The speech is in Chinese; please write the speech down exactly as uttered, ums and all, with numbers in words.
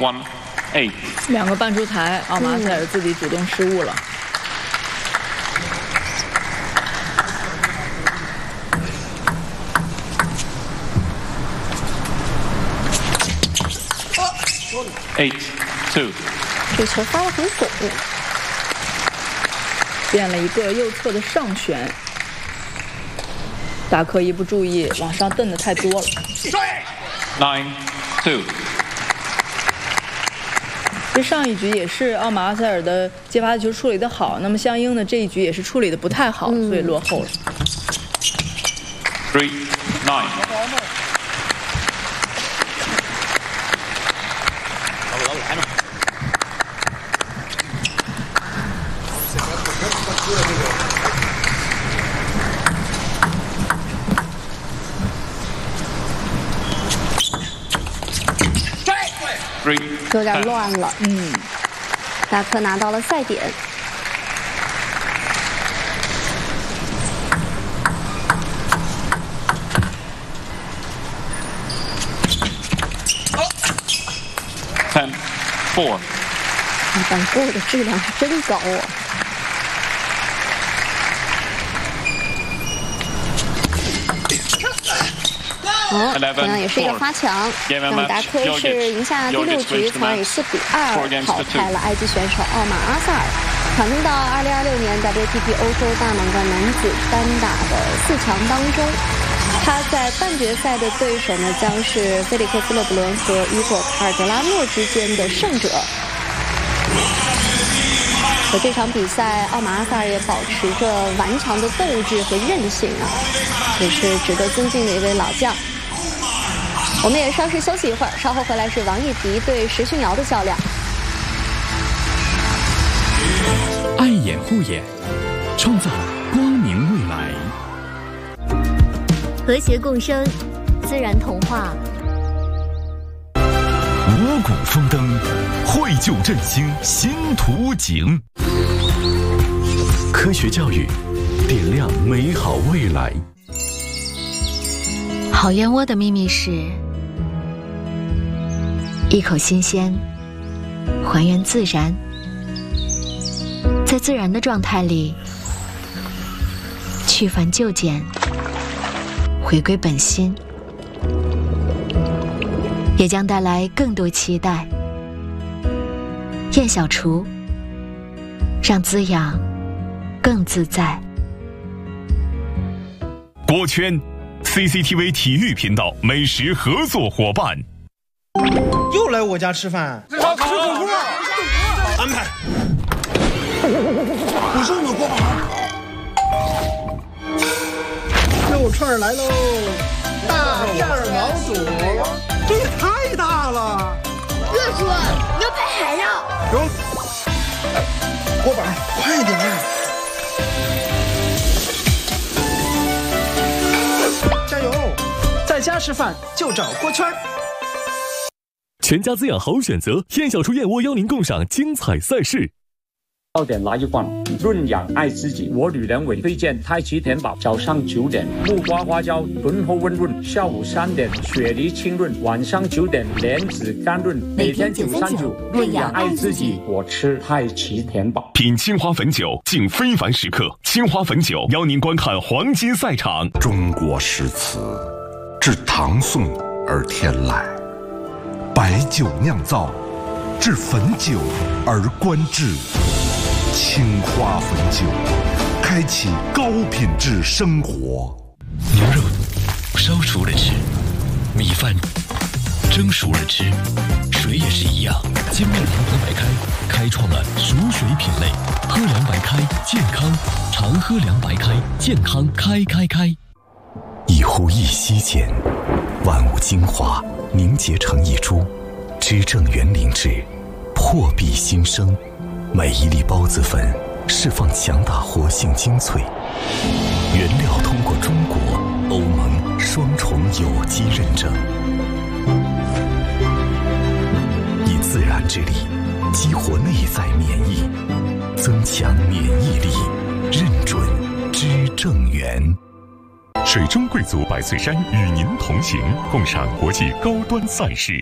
one eight。 两个半出台，奥马塞尔自己主动失误了。 eight two。 这球发得很拱， 变了一个右侧的上旋。达克一不注意，往上蹬的太多了。 nine two。 这上一局也是奥马阿塞尔的接发球处理的好，那么相应的这一局也是处理的不太好，嗯、所以落后了。 three nine。 有点乱了。 嗯， 达克拿到了赛点。 ten four。 板过的质量是真高啊！哦，同样也是一个发强，让达科是赢下第六局，从而以四比二淘汰了埃及选手奥马阿萨尔，闯进到二零二六年 W T P 欧洲大满贯男子单打的四强当中。他在半决赛的对手呢，将是菲利克斯勒布伦和伊果卡尔德拉诺之间的胜者。和这场比赛，奥马阿萨尔也保持着顽强的斗志和韧性啊，也是值得尊敬的一位老将。我们也稍事休息一会儿，稍后回来是王艺迪对石训尧的较量。 爱眼护眼，创造光明未来。 和谐共生，自然童话。 五谷丰登，绘就振兴新图景。科学教育，点亮美好未来。 好燕窝的秘密是一口新鲜，还原自然，在自然的状态里去繁就简，回归本心，也将带来更多期待。燕小厨，让滋养更自在。 锅圈 C C T V 体育频道美食合作伙伴。 又来我家吃饭，吃火锅，安排。你说我锅巴，肉串来喽，大片毛肚，这也太大了。 岳叔，你要拍海上。 中，锅巴，快点儿。加油！在家吃饭就找锅圈。 全家滋养好选择，燕小厨燕窝邀您共赏精彩赛事。 到点来一罐，润养爱自己。我女人为推荐太极甜宝，早上九点木瓜花椒醇厚温润，下午三点雪梨清润，晚上九点莲子甘润，每天九三九，润养爱自己。我吃太极甜宝， 品青花汾酒，敬非凡时刻。青花汾酒邀您观看黄金赛场。 中国诗词，至唐宋而天籁。白酒酿造，至汾酒而观致。青花汾酒，开启高品质生活。 牛肉烧熟了吃，米饭蒸熟了吃，水也是一样。金麦郎白白开，开创了熟水品类。喝凉白开，健康，常喝凉白开，健康开开开。一呼一吸间，万物精华凝结成一株，知正园灵芝，破壁新生。每一粒孢子粉释放强大活性精粹，原料通过中国、欧盟双重有机认证，以自然之力激活内在免疫，增强免疫力，认准知正园。水中贵族百岁山与您同行，共赏国际高端赛事。